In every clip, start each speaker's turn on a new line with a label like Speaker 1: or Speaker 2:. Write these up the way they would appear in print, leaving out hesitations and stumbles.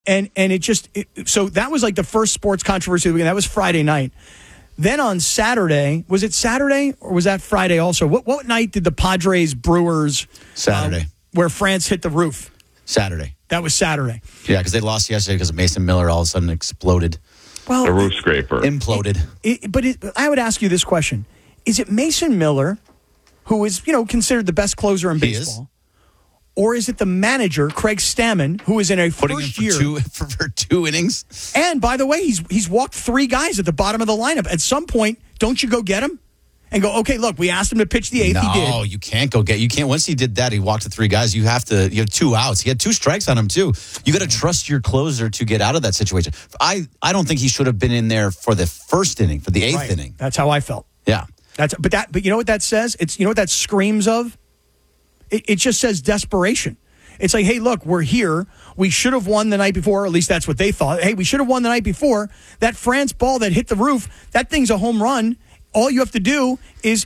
Speaker 1: And so that was like the first sports controversy of the weekend. That was Friday night. Then on Saturday, was it Saturday or was that Friday also? What night did the Padres Brewers
Speaker 2: Saturday,
Speaker 1: where France hit the roof?
Speaker 2: Saturday.
Speaker 1: That was Saturday.
Speaker 2: Yeah, because they lost yesterday because Mason Miller all of a sudden exploded.
Speaker 1: Well,
Speaker 3: a roof scraper
Speaker 2: imploded.
Speaker 1: But I would ask you this question: is it Mason Miller, who is considered the best closer in baseball? Or is it the manager, Craig Stammen, who is in a first year
Speaker 2: for two innings?
Speaker 1: And by the way, he's walked 3 guys at the bottom of the lineup. At some point, don't you go get him and go, okay, look, we asked him to pitch the 8th.
Speaker 2: No,
Speaker 1: he did.
Speaker 2: you can't go get. You can't. Once he did that, he walked the 3 guys. You have 2 outs. He had 2 strikes on him too. You got to trust your closer to get out of that situation. I don't think he should have been in there for the first inning, for the 8th inning.
Speaker 1: That's how I felt.
Speaker 2: Yeah.
Speaker 1: But you know what that says? You know what that screams of? It just says desperation. It's like, hey, look, we're here. We should have won the night before. Or at least that's what they thought. Hey, we should have won the night before. That France ball that hit the roof, that thing's a home run. All you have to do is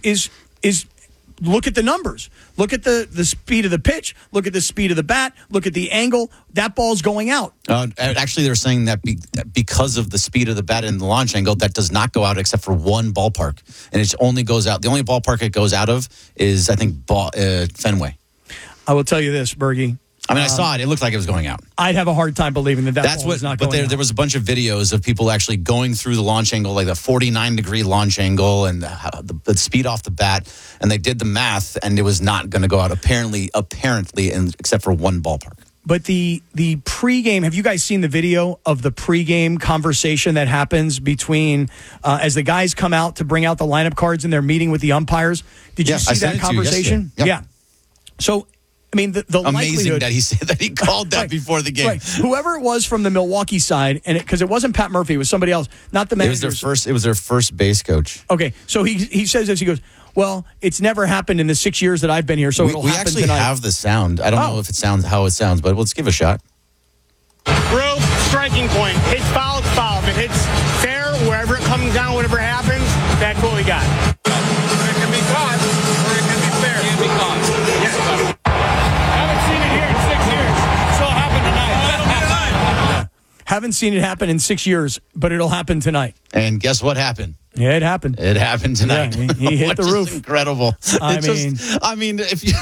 Speaker 1: look at the numbers. Look at the speed of the pitch. Look at the speed of the bat. Look at the angle. That ball's going out.
Speaker 2: Actually, they're saying that because of the speed of the bat and the launch angle, that does not go out except for one ballpark. And it only goes out. The only ballpark it goes out of is, I think, Fenway.
Speaker 1: I will tell you this, Bergie.
Speaker 2: I mean, I saw it. It looked like it was going out.
Speaker 1: I'd have a hard time believing that ball was not going out.
Speaker 2: But there was a bunch of videos of people actually going through the launch angle, like the 49-degree launch angle and the speed off the bat, and they did the math, and it was not going to go out, apparently, except for one ballpark.
Speaker 1: But the pregame, have you guys seen the video of the pregame conversation that happens between, as the guys come out to bring out the lineup cards and they're meeting with the umpires? Did you see that conversation?
Speaker 2: Yeah.
Speaker 1: So, I mean, the
Speaker 2: amazing that he said that he called that before the game.
Speaker 1: Right. Whoever it was from the Milwaukee side, and because it wasn't Pat Murphy, it was somebody else, not the manager.
Speaker 2: It was their first base coach.
Speaker 1: Okay, so he says this. He goes, "Well, it's never happened in the 6 years that I've been here, so it'll happen tonight." We actually have
Speaker 2: the sound. I don't know if it sounds how it sounds, but let's give it a shot.
Speaker 4: Rope, striking point. Hits foul, it's foul. If it hits fair, wherever it comes down, whatever happens, that's what we got.
Speaker 5: It can be caught, or it can be fair. It can be caught. Yes.
Speaker 1: Haven't seen it happen in 6 years, but it'll happen tonight.
Speaker 2: And guess what happened?
Speaker 1: Yeah, it happened.
Speaker 2: It happened tonight.
Speaker 1: Yeah, he hit the roof.
Speaker 2: Incredible. I mean,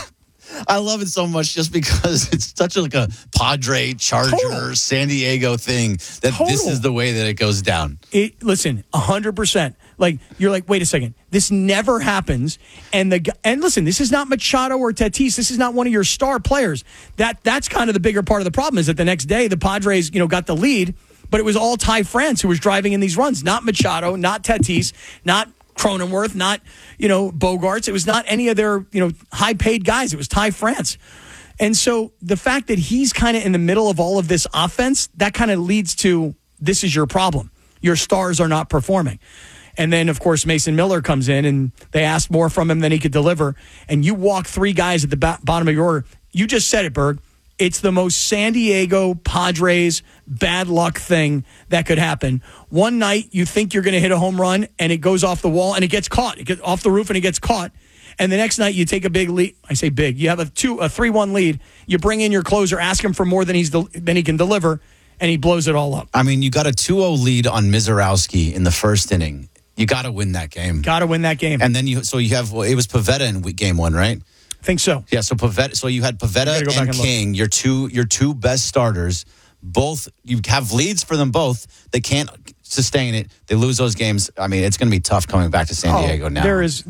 Speaker 2: I love it so much just because it's such a Padre, Charger, San Diego thing that this is the way that it goes down.
Speaker 1: Listen, 100%. Like, you're like, wait a second. This never happens. And listen, this is not Machado or Tatis. This is not one of your star players. That's kind of the bigger part of the problem is that the next day the Padres, got the lead, but it was all Ty France who was driving in these runs. Not Machado, not Tatis, not Cronenworth, not, Bogarts. It was not any of their, high-paid guys. It was Ty France. And so the fact that he's kind of in the middle of all of this offense, that kind of leads to this is your problem. Your stars are not performing. And then, of course, Mason Miller comes in, and they asked more from him than he could deliver. And you walk 3 guys at the bottom of your order. You just said it, Berg. It's the most San Diego Padres bad luck thing that could happen. One night, you think you're going to hit a home run, and it goes off the wall, and it gets caught. It gets off the roof, and it gets caught. And the next night, you take a big lead. I say big. You have a 3-1 lead. You bring in your closer, ask him for more than he can deliver, and he blows it all up.
Speaker 2: I mean, you got a 2-0 lead on Mizorowski in the first inning. You got to win that game.
Speaker 1: Got to win that game.
Speaker 2: And then it was Pivetta in game 1, right?
Speaker 1: I think so.
Speaker 2: Yeah, so Pivetta. So you had Pivetta and King, your two best starters. Both, you have leads for them both. They can't sustain it. They lose those games. I mean, it's going to be tough coming back to San Diego now.
Speaker 1: There's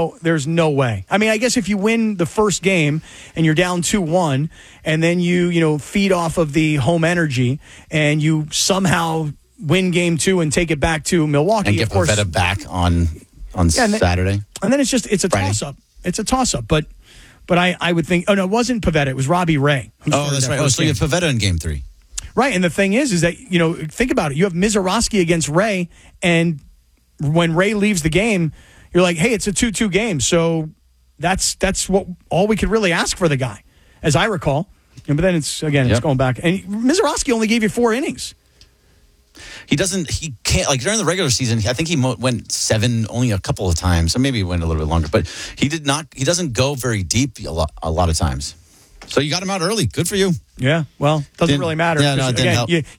Speaker 1: no way. I mean, I guess if you win the first game and you're down 2-1, and then you feed off of the home energy, and you somehow win game 2 and take it back to Milwaukee.
Speaker 2: And get Pivetta back on Saturday.
Speaker 1: And then it's a toss-up. It's a toss-up. But I would think, it wasn't Pivetta. It was Robbie Ray.
Speaker 2: That's right. So you have Pivetta in game 3.
Speaker 1: Right, and the thing is that, think about it. You have Mizorowski against Ray, and when Ray leaves the game, you're like, hey, it's a 2-2 game. So that's all we could really ask for the guy, as I recall. But then it's going back. And Mizorowski only gave you 4 innings.
Speaker 2: He can't, like during the regular season, I think he went 7 only a couple of times. So maybe he went a little bit longer. But he doesn't go very deep a lot of times. So you got him out early. Good for you.
Speaker 1: Yeah, well, doesn't
Speaker 2: Didn't-
Speaker 1: really matter.
Speaker 2: yeah, no, it didn't
Speaker 1: Again,
Speaker 2: help.
Speaker 1: you